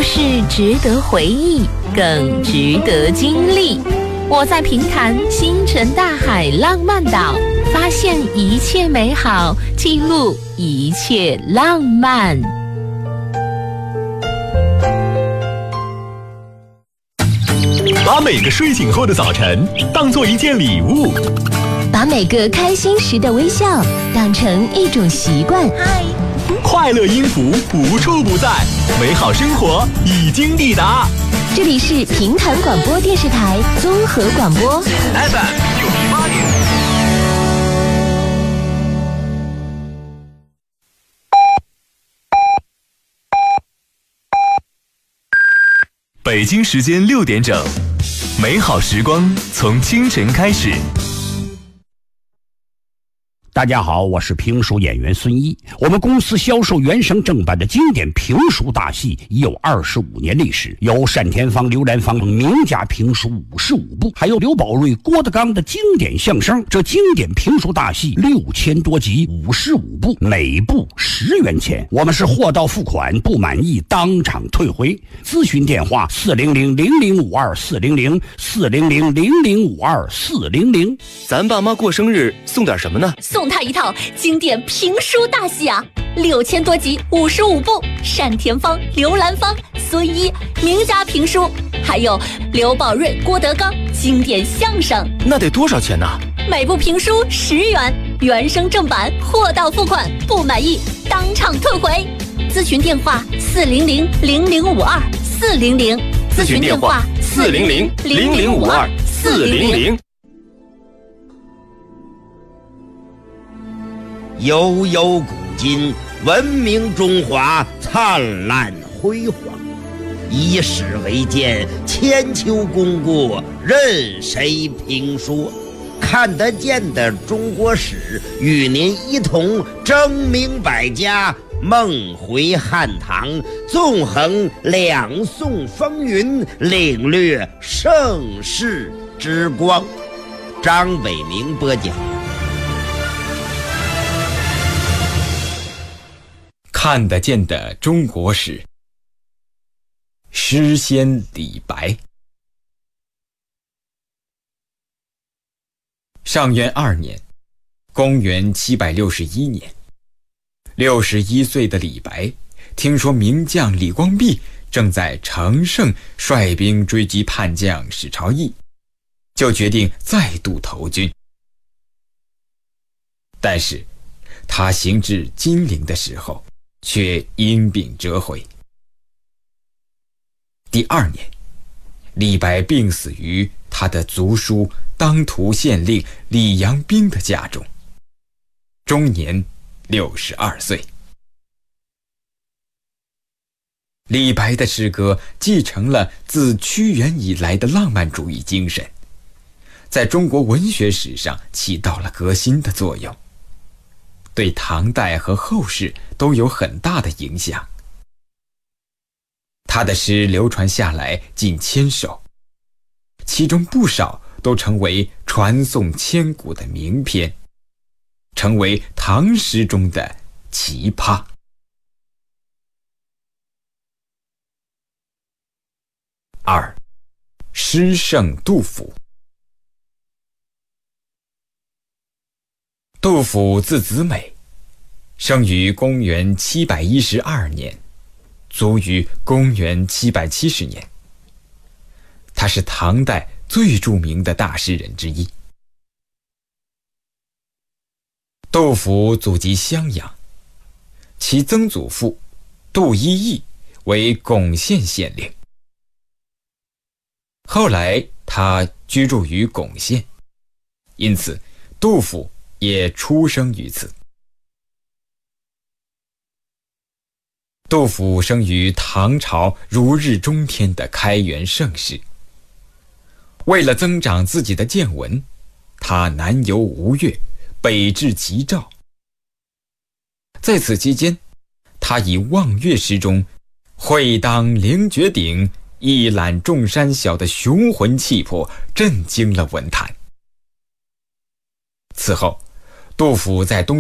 事值得回忆，更值得经历。我在平潭星辰大海浪漫岛，发现一切美好，记录一切浪漫。 把每个睡醒后的早晨当作一件礼物， 把每个开心时的微笑当成一种习惯。 快乐音符无处不在，美好生活已经抵达。 这里是平潭广播电视台综合广播 FM 98.5。北京时间6点整，美好时光从清晨开始。 大家好，我是评书演员孙一。我们公司销售原声正版的经典评书大戏已有25年历史，有单田芳、刘兰芳名家评书55部，还有刘宝瑞、郭德纲的经典相声。这经典评书大戏6000多集，55部，每部10元钱。我们是货到付款，不满意当场退回。咨询电话400-0052-400，400-0052-400。 咱爸妈过生日送点什么呢？ 送他一套经典评书大戏啊，6000多集，55部，单田芳、刘兰芳、孙一名家评书，还有刘宝瑞、郭德纲经典相声。 那得多少钱呢？ 每部评书10元，原声正版，货到付款，不满意当场退回。咨询电话400-0052-400， 咨询电话400-0052-400。 悠悠古今，文明中华灿烂辉煌。以史为鉴，千秋功过任谁评说。看得见的中国史，与您一同争明百家，梦回汉唐，纵横两宋风云，领略盛世之光。张伟明播讲。 看得见的中国史，诗仙李白。上元2年，公元761年，61岁的李白听说名将李光弼正在乘胜率兵追击叛将史朝义，就决定再度投军。但是他行至金陵的时候，却因病折回。第2年，李白病死于他的族叔当涂县令李阳冰的家中，终年62岁。李白的诗歌继承了自屈原以来的浪漫主义精神，在中国文学史上起到了革新的作用，对唐代和后世都有很大的影响。他的诗流传下来近1000首，其中不少都成为传颂千古的名篇，成为唐诗中的奇葩。2. 诗圣杜甫。杜甫字子美，生于公元712年，卒于公元770年。他是唐代最著名的大诗人之一。杜甫祖籍襄阳，其曾祖父杜一益为巩县县令。后来他居住于巩县，因此杜甫也出生于此。杜甫生于唐朝如日中天的开元盛世。为了增长自己的见闻，他南游吴越，北至吉兆。在此期间，他以望岳诗中会当凌绝顶，一览众山小的雄浑气魄震惊了文坛。此后，杜甫在东